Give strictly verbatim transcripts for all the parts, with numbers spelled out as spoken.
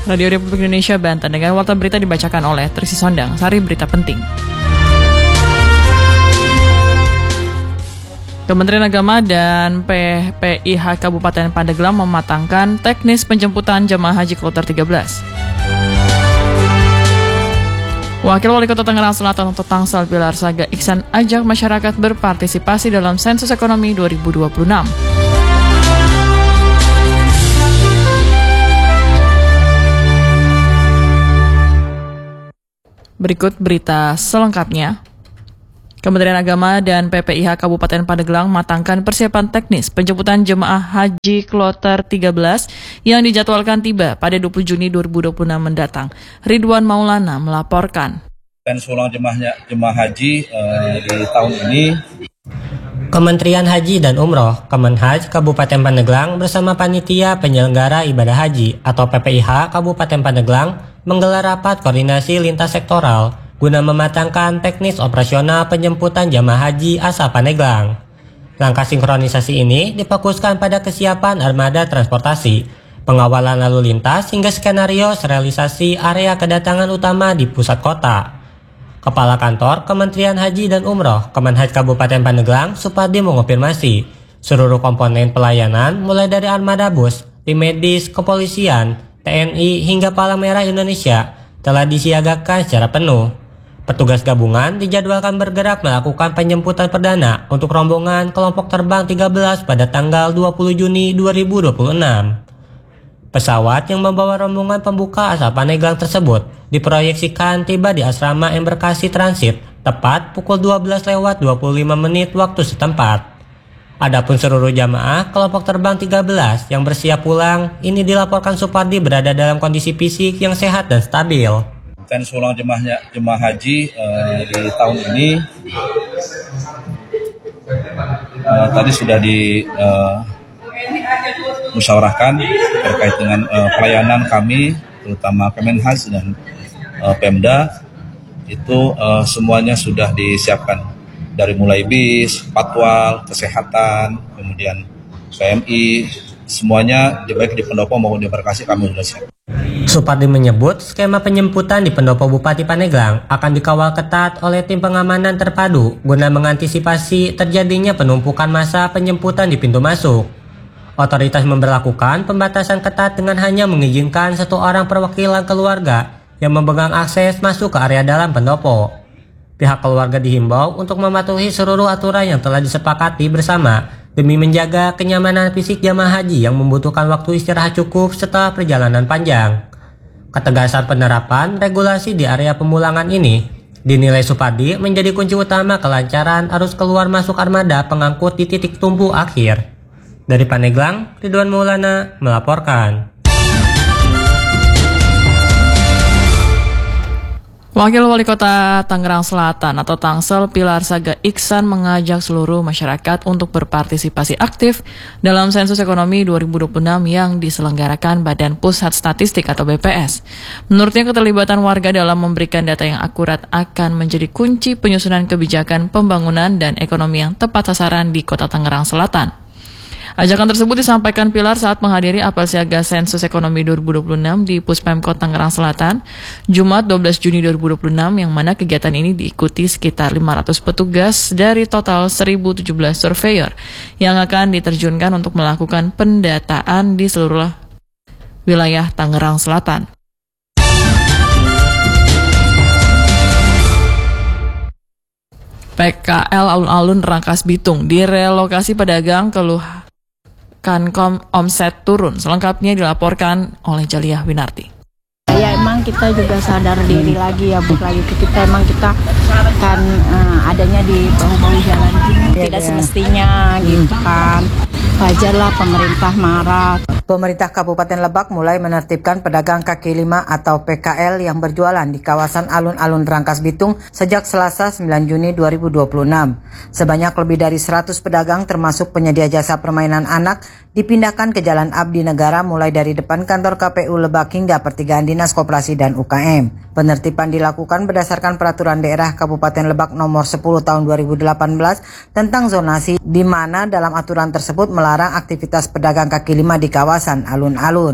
Radio Republik Indonesia Banten dengan warta berita dibacakan oleh Trisi Sondang. Sari berita penting. Kementerian Agama dan P P I H Kabupaten Pandeglang mematangkan teknis penjemputan jemaah haji kloter tiga belas. Wakil Wali Kota Tangerang Selatan untuk Tangsel Pilar Saga Iksan ajak masyarakat berpartisipasi dalam sensus ekonomi dua ribu dua puluh enam. Berikut berita selengkapnya. Kementerian Agama dan P P I H Kabupaten Pandeglang matangkan persiapan teknis penjemputan jemaah haji kloter tiga belas yang dijadwalkan tiba pada dua puluh Juni dua ribu dua puluh enam mendatang. Ridwan Maulana melaporkan. Dan ulang jemaahnya jemaah haji uh, di tahun ini. Kementerian Haji dan Umroh Kemenhaj Kabupaten Pandeglang bersama panitia penyelenggara ibadah haji atau P P I H Kabupaten Pandeglang menggelar rapat koordinasi lintas sektoral guna mematangkan teknis operasional penjemputan jamaah haji asal Pandeglang. Langkah sinkronisasi ini difokuskan pada kesiapan armada transportasi, pengawalan lalu lintas hingga skenario realisasi area kedatangan utama di pusat kota. Kepala Kantor Kementerian Haji dan Umroh Kemenhaj Kabupaten Pandeglang, Supardi mengonfirmasi seluruh komponen pelayanan mulai dari armada bus, tim medis, kepolisian, T N I hingga Palang Merah Indonesia telah disiagakan secara penuh. Petugas gabungan dijadwalkan bergerak melakukan penjemputan perdana untuk rombongan kelompok terbang tiga belas pada tanggal dua puluh Juni dua ribu dua puluh enam. Pesawat yang membawa rombongan pembuka asal Pandeglang tersebut diproyeksikan tiba di asrama embarkasi transit tepat pukul dua belas lewat dua puluh lima menit waktu setempat. Adapun seluruh jamaah kelompok terbang tiga belas yang bersiap pulang ini dilaporkan Supardi berada dalam kondisi fisik yang sehat dan stabil. Dan ulang jemaahnya jemaah haji uh, di tahun ini uh, tadi sudah di uh, musyawarahkan terkait dengan uh, pelayanan kami terutama Kemenhaj dan uh, Pemda itu uh, semuanya sudah disiapkan dari mulai bis, patwal, kesehatan, kemudian P M I, semuanya baik di pendopo maupun di embarkasi kami sudah siap. Supardi menyebut skema penjemputan di pendopo Bupati Pandeglang akan dikawal ketat oleh tim pengamanan terpadu guna mengantisipasi terjadinya penumpukan massa penjemputan di pintu masuk. Otoritas memberlakukan pembatasan ketat dengan hanya mengizinkan satu orang perwakilan keluarga yang memegang akses masuk ke area dalam pendopo. Pihak keluarga dihimbau untuk mematuhi seluruh aturan yang telah disepakati bersama demi menjaga kenyamanan fisik jamaah haji yang membutuhkan waktu istirahat cukup setelah perjalanan panjang. Ketegasan penerapan regulasi di area pemulangan ini dinilai Supardi menjadi kunci utama kelancaran arus keluar masuk armada pengangkut di titik tumpu akhir. Dari Pandeglang, Ridwan Maulana melaporkan. Wakil Wali Kota Tangerang Selatan atau Tangsel Pilar Saga Iksan mengajak seluruh masyarakat untuk berpartisipasi aktif dalam sensus ekonomi dua ribu dua puluh enam yang diselenggarakan Badan Pusat Statistik atau B P S. Menurutnya keterlibatan warga dalam memberikan data yang akurat akan menjadi kunci penyusunan kebijakan pembangunan dan ekonomi yang tepat sasaran di Kota Tangerang Selatan. Ajakan tersebut disampaikan Pilar saat menghadiri apel siaga sensus ekonomi dua ribu dua puluh enam di Puspemkot Tangerang Selatan, Jumat dua belas Juni dua ribu dua puluh enam, yang mana kegiatan ini diikuti sekitar lima ratus petugas dari total seribu tujuh belas surveyor yang akan diterjunkan untuk melakukan pendataan di seluruh wilayah Tangerang Selatan. P K L Alun-Alun Rangkas Bitung direlokasi pedagang keluh Kankom omset turun. Selengkapnya dilaporkan oleh Jaliah Winarti. Ya emang kita juga sadar diri lagi ya, Bu, lagi kita emang kita kan uh, adanya di bahu-bahu jalan gini ya, tidak ya. Semestinya gitu kan. Wajarlah pemerintah marah. Pemerintah Kabupaten Lebak mulai menertibkan pedagang kaki lima atau P K L yang berjualan di kawasan alun-alun Rangkas Bitung sejak Selasa sembilan Juni dua ribu dua puluh enam. Sebanyak lebih dari seratus pedagang termasuk penyedia jasa permainan anak dipindahkan ke Jalan Abdi Negara mulai dari depan kantor K P U Lebak hingga pertigaan Dinas Koperasi dan U K M. Penertiban dilakukan berdasarkan Peraturan Daerah Kabupaten Lebak nomor sepuluh tahun dua ribu delapan belas tentang zonasi, di mana dalam aturan tersebut melarang aktivitas pedagang kaki lima di kawasan alun-alun.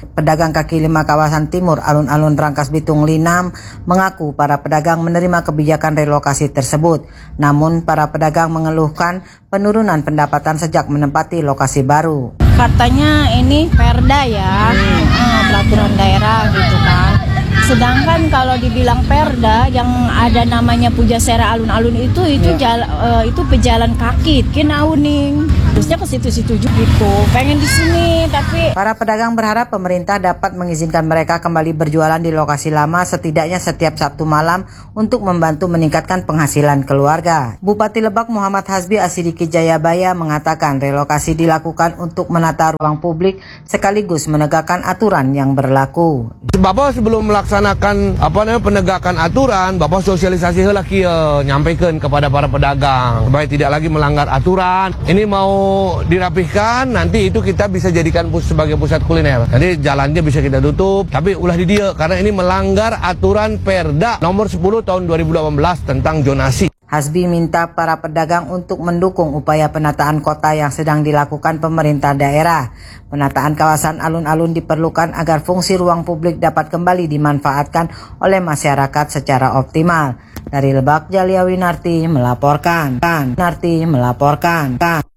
Pedagang kaki lima kawasan timur alun-alun Rangkas Bitung Linam mengaku para pedagang menerima kebijakan relokasi tersebut. Namun para pedagang mengeluhkan penurunan pendapatan sejak menempati lokasi baru. Katanya ini perda ya, hmm, peraturan daerah gitu kan. Sedangkan kalau dibilang perda yang ada namanya Pujasera alun-alun itu itu ya. jala, uh, itu pejalan kaki, kinauning. Terusnya ke situ-situ juga gitu. Pengen di sini tapi para pedagang berharap pemerintah dapat mengizinkan mereka kembali berjualan di lokasi lama setidaknya setiap Sabtu malam untuk membantu meningkatkan penghasilan keluarga. Bupati Lebak Muhammad Hasbi Asidiki Jayabaya mengatakan relokasi dilakukan untuk menata ruang publik sekaligus menegakkan aturan yang berlaku. Bapak sebelum melaksanakan apa namanya penegakan aturan, Bapak sosialisasi heula kieu, nyampaikan kepada para pedagang supaya tidak lagi melanggar aturan. Ini mau dirapihkan, nanti itu kita bisa jadikan pus sebagai pusat kuliner. Jadi jalannya bisa kita tutup, tapi ulah di dia karena ini melanggar aturan Perda nomor sepuluh tahun dua ribu delapan belas tentang zonasi. Hasbi minta para pedagang untuk mendukung upaya penataan kota yang sedang dilakukan pemerintah daerah. Penataan kawasan alun-alun diperlukan agar fungsi ruang publik dapat kembali dimanfaatkan oleh masyarakat secara optimal. Dari Lebak, Jalia Winarti melaporkan. Narti melaporkan.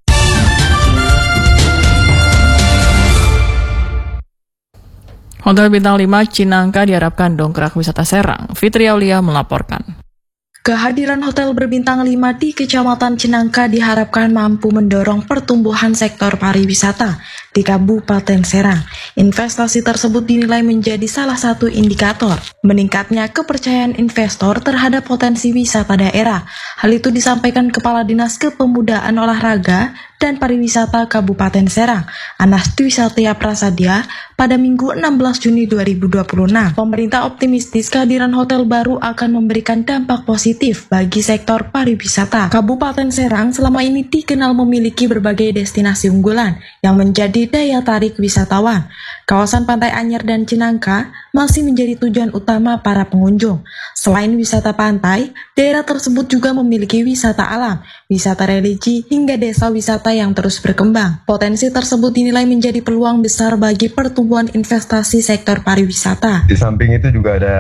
Hotel Bintang lima Cinangka diharapkan dongkrak wisata Serang. Fitri Aulia melaporkan. Kehadiran hotel berbintang lima di Kecamatan Cinangka diharapkan mampu mendorong pertumbuhan sektor pariwisata di Kabupaten Serang. Investasi tersebut dinilai menjadi salah satu indikator meningkatnya kepercayaan investor terhadap potensi wisata daerah. Hal itu disampaikan Kepala Dinas Kepemudaan Olahraga dan Pariwisata Kabupaten Serang, Anas Dwi Satya Prasadya, pada Minggu enam belas Juni dua ribu dua puluh enam. Pemerintah optimistis kehadiran hotel baru akan memberikan dampak positif bagi sektor pariwisata. Kabupaten Serang selama ini dikenal memiliki berbagai destinasi unggulan yang menjadi daya tarik wisatawan. Kawasan Pantai Anyer dan Cinangka masih menjadi tujuan utama para pengunjung. Selain wisata pantai, daerah tersebut juga memiliki wisata alam, wisata religi, hingga desa wisata yang terus berkembang. Potensi tersebut dinilai menjadi peluang besar bagi pertumbuhan investasi sektor pariwisata. Di samping itu juga ada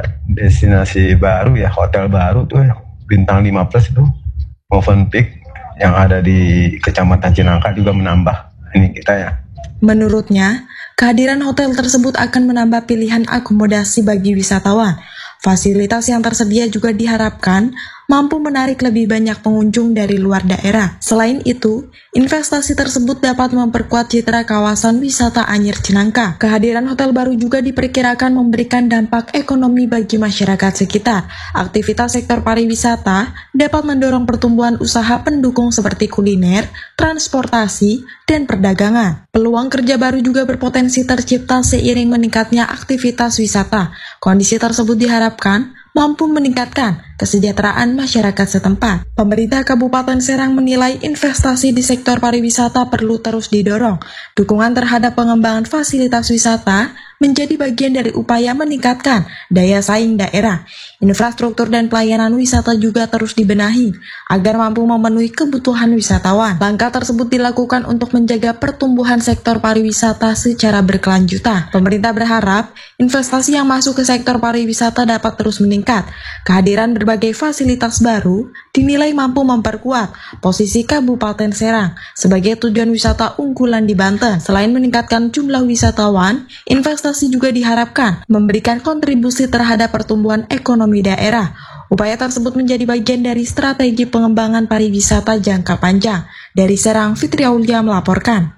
destinasi baru ya, hotel baru tuh Bintang lima plus itu, Movenpick yang ada di Kecamatan Cinangka juga menambah ini kita ya. Menurutnya, kehadiran hotel tersebut akan menambah pilihan akomodasi bagi wisatawan. Fasilitas yang tersedia juga diharapkan mampu menarik lebih banyak pengunjung dari luar daerah. Selain itu, investasi tersebut dapat memperkuat citra kawasan wisata Anyer Cinangka. Kehadiran hotel baru juga diperkirakan memberikan dampak ekonomi bagi masyarakat sekitar. Aktivitas sektor pariwisata dapat mendorong pertumbuhan usaha pendukung seperti kuliner, transportasi, dan perdagangan. Peluang kerja baru juga berpotensi tercipta seiring meningkatnya aktivitas wisata. Kondisi tersebut diharapkan mampu meningkatkan kesejahteraan masyarakat setempat. Pemerintah Kabupaten Serang menilai investasi di sektor pariwisata perlu terus didorong. Dukungan terhadap pengembangan fasilitas wisata menjadi bagian dari upaya meningkatkan daya saing daerah. Infrastruktur dan pelayanan wisata juga terus dibenahi agar mampu memenuhi kebutuhan wisatawan. Langkah tersebut dilakukan untuk menjaga pertumbuhan sektor pariwisata secara berkelanjutan. Pemerintah berharap investasi yang masuk ke sektor pariwisata dapat terus meningkat. Kehadiran berbagai fasilitas baru dinilai mampu memperkuat posisi Kabupaten Serang sebagai tujuan wisata unggulan di Banten. Selain meningkatkan jumlah wisatawan, investasi juga diharapkan memberikan kontribusi terhadap pertumbuhan ekonomi daerah. Upaya tersebut menjadi bagian dari strategi pengembangan pariwisata jangka panjang. Dari Serang, Fitri Aulia melaporkan.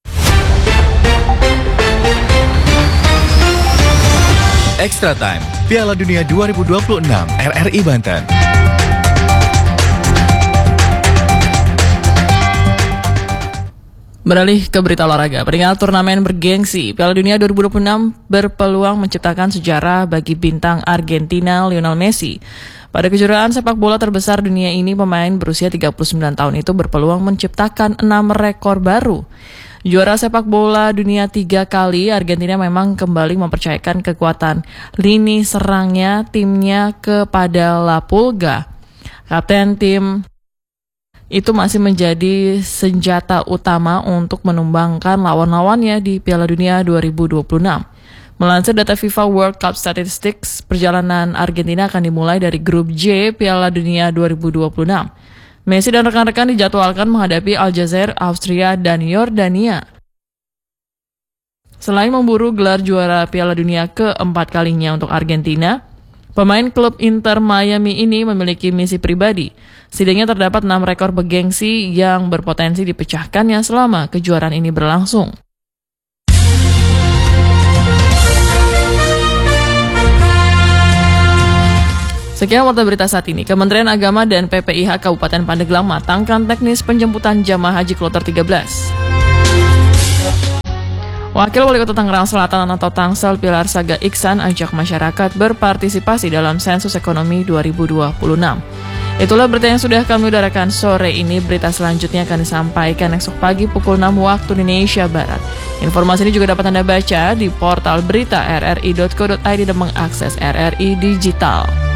Extra Time, Piala Dunia dua ribu dua puluh enam, R R I Banten. Beralih ke berita olahraga, peringatan turnamen bergengsi Piala Dunia dua ribu dua puluh enam berpeluang menciptakan sejarah bagi bintang Argentina Lionel Messi. Pada kejuaraan sepak bola terbesar dunia ini, pemain berusia tiga puluh sembilan tahun itu berpeluang menciptakan enam rekor baru. Juara sepak bola dunia tiga kali, Argentina memang kembali mempercayakan kekuatan lini serangnya timnya kepada La Pulga. Kapten tim itu masih menjadi senjata utama untuk menumbangkan lawan-lawannya di Piala Dunia dua ribu dua puluh enam. Melansir data FIFA World Cup Statistics, perjalanan Argentina akan dimulai dari grup J Piala Dunia dua ribu dua puluh enam. Messi dan rekan-rekan dijadwalkan menghadapi Aljazair, Austria, dan Yordania. Selain memburu gelar juara Piala Dunia keempat kalinya untuk Argentina, pemain klub Inter Miami ini memiliki misi pribadi. Setidaknya terdapat enam rekor bergengsi yang berpotensi dipecahkannya selama kejuaraan ini berlangsung. Sekian warta berita saat ini. Kementerian Agama dan P P I H Kabupaten Pandeglang matangkan teknis penjemputan jamaah haji kloter tiga belas. Wakil Wali Kota Tangerang Selatan atau Tangsel Pilar Saga Iksan ajak masyarakat berpartisipasi dalam sensus ekonomi dua ribu dua puluh enam. Itulah berita yang sudah kami udarakan sore ini. Berita selanjutnya akan disampaikan esok pagi pukul enam waktu Indonesia Barat. Informasi ini juga dapat Anda baca di portal berita r r i dot co dot i d dan mengakses R R I Digital.